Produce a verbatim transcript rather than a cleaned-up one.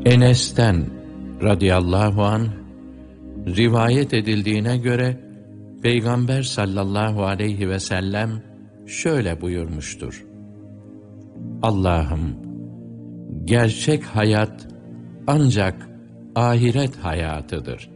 Enes'ten radıyallahu anh rivayet edildiğine göre Peygamber sallallahu aleyhi ve sellem şöyle buyurmuştur: Allah'ım, gerçek hayat ancak ahiret hayatıdır.